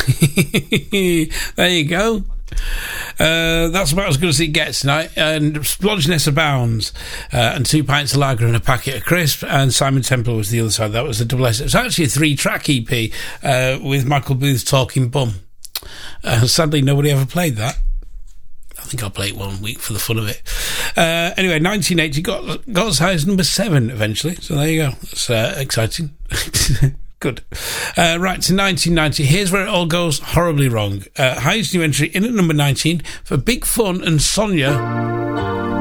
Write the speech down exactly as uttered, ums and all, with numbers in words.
There you go. Uh, that's about as good as it gets tonight. And Splodgeness Abounds, uh, and Two Pints of Lager and a Packet of Crisp, and Simon Temple was the other side. That was the double S. It was actually a three-track E P uh, with Michael Booth's Talking Bum. Uh, sadly, nobody ever played that. I think I'll play it one week for the fun of it. Uh, anyway, nineteen eighty got, got as high as number seven eventually. So there you go. That's uh, exciting. Good. Uh, right, to nineteen ninety. Here's where it all goes horribly wrong. Uh, highest new entry in at number nineteen for Big Fun and Sonia.